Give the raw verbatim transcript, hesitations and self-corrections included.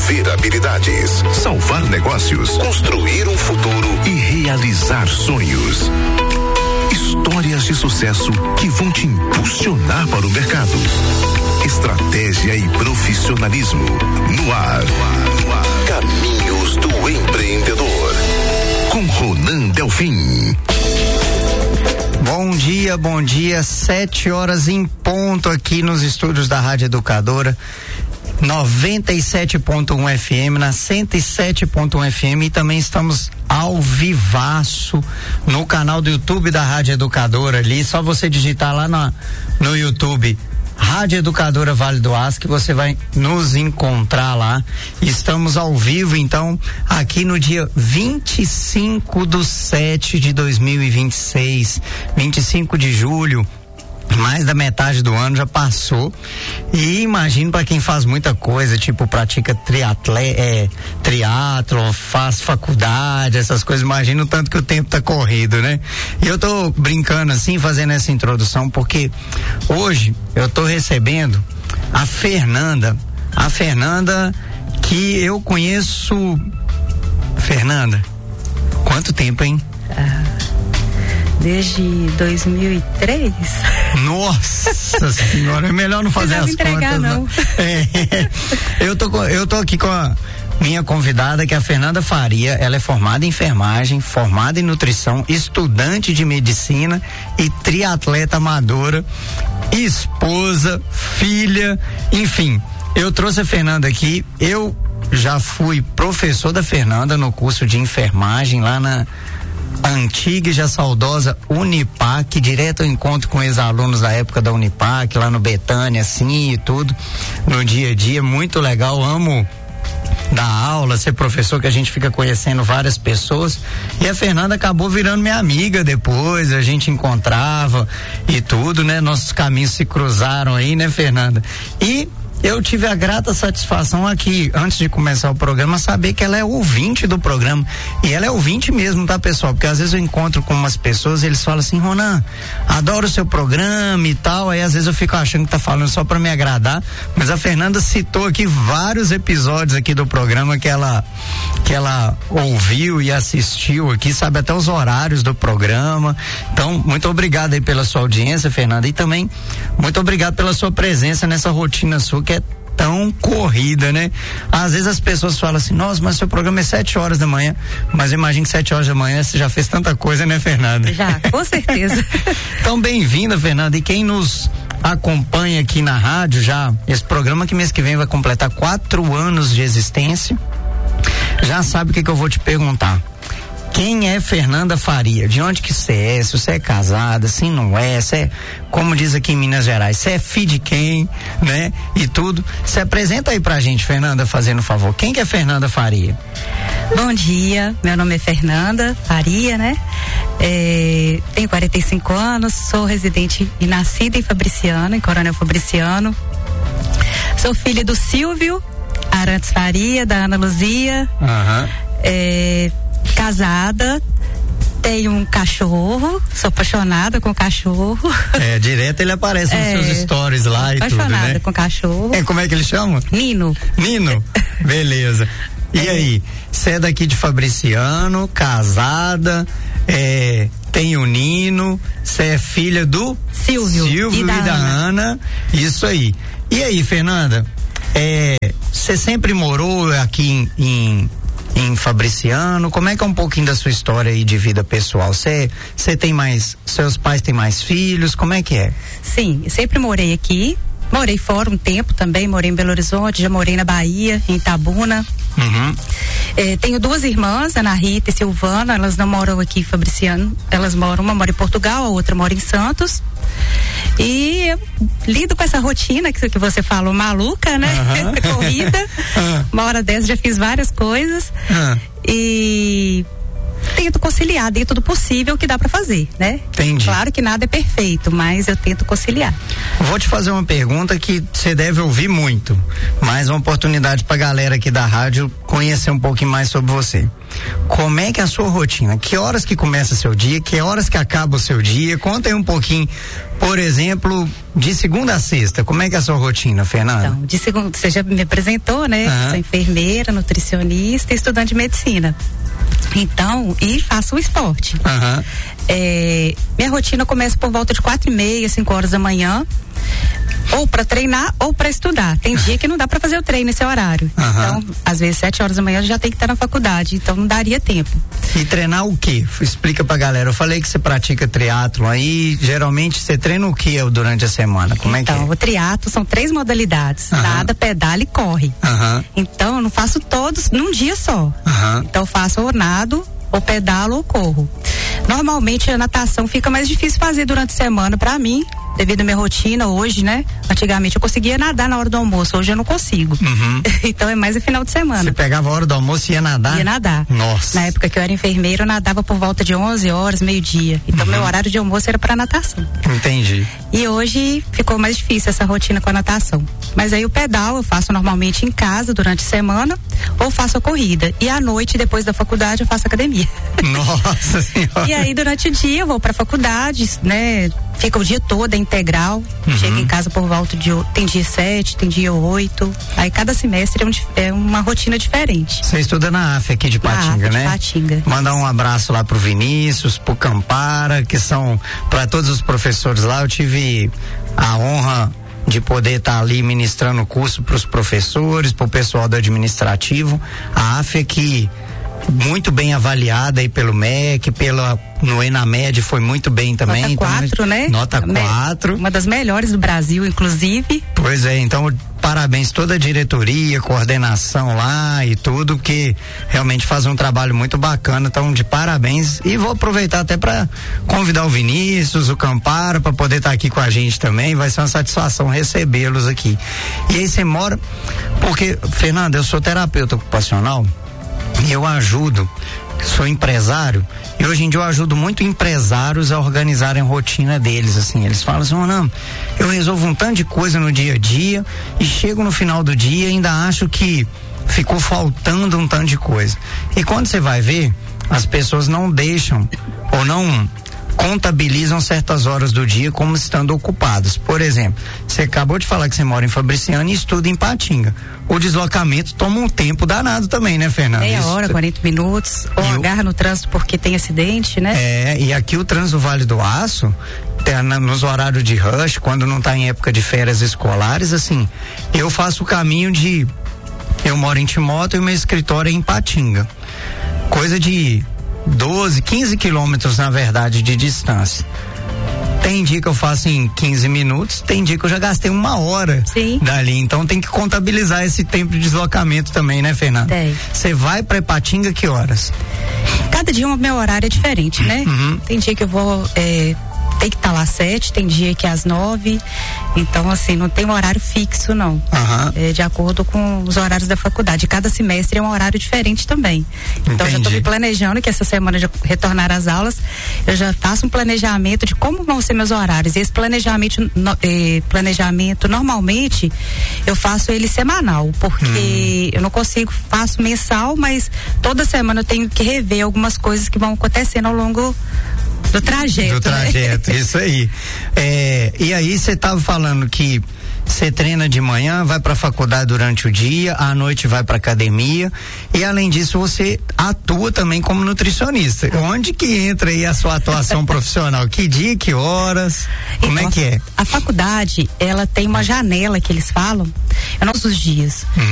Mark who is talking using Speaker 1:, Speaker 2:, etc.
Speaker 1: desenvolver habilidades, salvar negócios, construir um futuro e realizar sonhos. Histórias de sucesso que vão te impulsionar para o mercado. Estratégia e profissionalismo no ar. Caminhos do empreendedor. Com Ronan Delfim.
Speaker 2: Bom dia, bom dia. Sete horas em ponto aqui nos estúdios da Rádio Educadora. noventa e sete ponto um F M, na cento e sete ponto um F M, e também estamos ao vivaço no canal do YouTube da Rádio Educadora ali. Só você digitar lá na, no YouTube Rádio Educadora Vale do Aço que você vai nos encontrar lá. Estamos ao vivo então aqui no dia vinte e cinco do sete de dois mil e vinte e seis, vinte e cinco de julho. Mais da metade do ano já passou, e imagino para quem faz muita coisa, tipo pratica triatle, é, triatlo, faz faculdade, essas coisas, imagino o tanto que o tempo tá corrido, né? E eu tô brincando assim, fazendo essa introdução, porque hoje eu tô recebendo a Fernanda, a Fernanda que eu conheço. Fernanda, quanto tempo, hein?
Speaker 3: Ah. Desde dois mil e três.
Speaker 2: Nossa senhora, é melhor não fazer as
Speaker 3: entregar,
Speaker 2: contas. Não. É, eu tô, eu tô aqui com a minha convidada, que é a Fernanda Faria. Ela é formada em enfermagem, formada em nutrição, estudante de medicina e triatleta amadora, esposa, filha, enfim. Eu trouxe a Fernanda aqui. Eu já fui professor da Fernanda no curso de enfermagem lá na a antiga e já saudosa Unipac, direto ao encontro com ex-alunos da época da Unipac, lá no Betânia, assim, e tudo, no dia a dia, muito legal. Amo dar aula, ser professor, que a gente fica conhecendo várias pessoas, e a Fernanda acabou virando minha amiga depois, a gente encontrava e tudo, né? Nossos caminhos se cruzaram aí, né, Fernanda? E eu tive a grata satisfação aqui, antes de começar o programa, saber que ela é ouvinte do programa. E ela é ouvinte mesmo, tá, pessoal? Porque às vezes eu encontro com umas pessoas e eles falam assim: Ronan, adoro o seu programa e tal. Aí às vezes eu fico achando que tá falando só pra me agradar. Mas a Fernanda citou aqui vários episódios aqui do programa que ela, que ela ouviu e assistiu aqui, sabe até os horários do programa. Então, muito obrigado aí pela sua audiência, Fernanda. E também, muito obrigado pela sua presença nessa rotina sua, que é tão corrida, né? Às vezes as pessoas falam assim: nossa, mas seu programa é sete horas da manhã. Mas eu imagino que sete horas da manhã você já fez tanta coisa, né, Fernanda?
Speaker 3: Já, com certeza.
Speaker 2: Então, bem-vinda, Fernanda. E quem nos acompanha aqui na rádio, já esse programa que mês que vem vai completar quatro anos de existência, já sabe o que que eu vou te perguntar. Quem é Fernanda Faria? De onde que você é? Se você é casada, se não é, se é, como diz aqui em Minas Gerais, você é filho de quem, né? E tudo. Se apresenta aí pra gente, Fernanda, fazendo um favor. Quem que é Fernanda Faria?
Speaker 3: Bom dia, meu nome é Fernanda Faria, né? É, tenho quarenta e cinco anos, sou residente e nascida em Fabriciano, em Coronel Fabriciano. Sou filha do Silvio Arantes Faria, da Ana Luzia.
Speaker 2: Aham.
Speaker 3: É, casada, tenho um cachorro, sou apaixonada com cachorro. É,
Speaker 2: direto ele aparece nos é, seus stories lá e tudo, né?
Speaker 3: Apaixonada com cachorro.
Speaker 2: É, como é que ele chama?
Speaker 3: Nino.
Speaker 2: Nino? Beleza. E é. aí, você é daqui de Fabriciano, casada, é, tem o Nino, você é filha do
Speaker 3: Silvio,
Speaker 2: Silvio e da, e da Ana. Ana. Isso aí. E aí, Fernanda, você é, sempre morou aqui em, em em Fabriciano? Como é que é um pouquinho da sua história aí de vida pessoal? Você você tem mais, seus pais têm mais filhos? Como é que é?
Speaker 3: Sim, sempre morei aqui, morei fora um tempo também, morei em Belo Horizonte, já morei na Bahia, em Itabuna.
Speaker 2: Uhum.
Speaker 3: É, tenho duas irmãs, Ana Rita e Silvana, elas não moram aqui em Fabriciano, elas moram, uma mora em Portugal, a outra mora em Santos. E eu lido com essa rotina que, que você falou, maluca, né? Uhum. Corrida. Uhum. Uma hora dessa já fiz várias coisas. Uhum. E tento conciliar dentro do possível que dá para fazer, né?
Speaker 2: Entendi.
Speaker 3: Claro que nada é perfeito, mas eu tento conciliar.
Speaker 2: Vou te fazer uma pergunta que você deve ouvir muito, mas uma oportunidade pra galera aqui da rádio conhecer um pouquinho mais sobre você. Como é que é a sua rotina? Que horas que começa seu dia? Que horas que acaba o seu dia? Conta aí um pouquinho, por exemplo, de segunda a sexta. Como é que é a sua rotina, Fernanda?
Speaker 3: Então, de segunda, você já me apresentou, né? Uhum. Sou enfermeira, nutricionista e estudante de medicina. Então, e faço o esporte.
Speaker 2: Uhum.
Speaker 3: É, minha rotina começa por volta de quatro e meia, cinco horas da manhã, ou para treinar ou para estudar. Tem dia que não dá para fazer o treino nesse horário. Uhum. Então, às vezes sete horas da manhã eu já tem que estar na faculdade, então não daria tempo.
Speaker 2: E treinar o quê? Explica pra galera. Eu falei que você pratica triatlo aí, geralmente você treina o quê durante a semana? Como
Speaker 3: então,
Speaker 2: é que é?
Speaker 3: O triatlo são três modalidades, uhum. nada, pedala e corre.
Speaker 2: Uhum.
Speaker 3: Então, eu não faço todos num dia só.
Speaker 2: Uhum.
Speaker 3: Então, eu faço ou nado, ou pedalo ou corro. Normalmente a natação fica mais difícil fazer durante a semana para mim, devido à minha rotina hoje, né? Antigamente eu conseguia nadar na hora do almoço, hoje eu não consigo.
Speaker 2: Uhum.
Speaker 3: Então é mais no final de semana.
Speaker 2: Você pegava a hora do almoço e ia nadar?
Speaker 3: Ia nadar.
Speaker 2: Nossa.
Speaker 3: Na época que eu era enfermeira, eu nadava por volta de onze horas, meio-dia. Então uhum. meu horário de almoço era para natação.
Speaker 2: Entendi.
Speaker 3: E hoje ficou mais difícil essa rotina com a natação. Mas aí o pedal eu faço normalmente em casa durante a semana, ou faço a corrida. E à noite, depois da faculdade, eu faço academia.
Speaker 2: Nossa Senhora.
Speaker 3: E aí durante o dia eu vou pra faculdade, né? Fica o dia todo, é integral. Uhum. Chego em casa por volta de, tem dia sete, tem dia oito. Aí cada semestre é, um, é uma rotina diferente.
Speaker 2: Você estuda na A F aqui de Patinga, né?
Speaker 3: De Patinga.
Speaker 2: Mandar um abraço lá pro Vinícius, pro Campara, que são para todos os professores lá. Eu tive a honra de poder estar tá ali ministrando o curso para os professores, para o pessoal do administrativo. A A F aqui muito bem avaliada aí pelo M E C, pela no Enamed foi muito bem também.
Speaker 3: Nota quatro,
Speaker 2: então,
Speaker 3: né?
Speaker 2: Nota quatro.
Speaker 3: Uma das melhores do Brasil, inclusive.
Speaker 2: Pois é, então parabéns toda a diretoria, coordenação lá e tudo, que realmente faz um trabalho muito bacana, então de parabéns. E vou aproveitar até para convidar o Vinícius, o Camparo, para poder estar tá aqui com a gente também, vai ser uma satisfação recebê-los aqui. E aí você mora, porque, Fernanda, eu sou terapeuta ocupacional, e eu ajudo, sou empresário, e hoje em dia eu ajudo muito empresários a organizarem a rotina deles, assim, eles falam assim, oh, não, eu resolvo um tanto de coisa no dia a dia e chego no final do dia e ainda acho que ficou faltando um tanto de coisa. E quando você vai ver, as pessoas não deixam ou não contabilizam certas horas do dia como estando ocupados. Por exemplo, você acabou de falar que você mora em Fabriciano e estuda em Patinga. O deslocamento toma um tempo danado também, né, Fernanda?
Speaker 3: Meia hora, quarenta minutos, ou e agarra o... no trânsito porque tem acidente, né?
Speaker 2: É, e aqui o trânsito do Vale do Aço, nos horários de rush, quando não está em época de férias escolares, assim, eu faço o caminho de, eu moro em Timóteo e meu escritório é em Patinga. Coisa de doze, quinze quilômetros, na verdade, de distância. Tem dia que eu faço em quinze minutos, tem dia que eu já gastei uma hora
Speaker 3: Sim.
Speaker 2: dali. Então tem que contabilizar esse tempo de deslocamento também, né, Fernanda?
Speaker 3: Tem.
Speaker 2: Você vai pra Ipatinga que horas?
Speaker 3: Cada dia o meu horário é diferente, né?
Speaker 2: Uhum.
Speaker 3: Tem dia que eu vou. É, tem que estar tá lá às sete, tem dia que é às nove. Então, assim, não tem um horário fixo, não.
Speaker 2: Uhum.
Speaker 3: É de acordo com os horários da faculdade. Cada semestre é um horário diferente também. Então,
Speaker 2: Entendi.
Speaker 3: já estou me planejando que essa semana já retornar às aulas, eu já faço um planejamento de como vão ser meus horários. E esse planejamento, no, eh, planejamento normalmente, eu faço ele semanal, porque hum. eu não consigo, faço mensal, mas toda semana eu tenho que rever algumas coisas que vão acontecendo ao longo do trajeto.
Speaker 2: Do trajeto, né? Isso aí. É, e aí você estava falando que você treina de manhã, vai para a faculdade durante o dia, à noite vai para academia e além disso você atua também como nutricionista. Onde que entra aí a sua atuação profissional? Que dia, que horas? Como
Speaker 3: então,
Speaker 2: é que é?
Speaker 3: A faculdade, ela tem uma janela que eles falam, é nossos dias. Uhum.